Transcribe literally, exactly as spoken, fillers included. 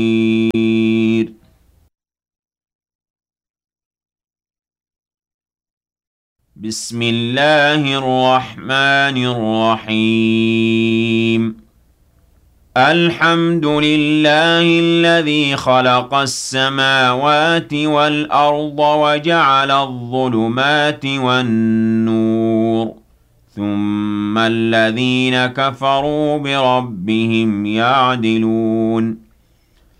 بسم الله الرحمن الرحيم الحمد لله الذي خلق السماوات والأرض وجعل الظلمات والنور ثم الذين كفروا بربهم يعدلون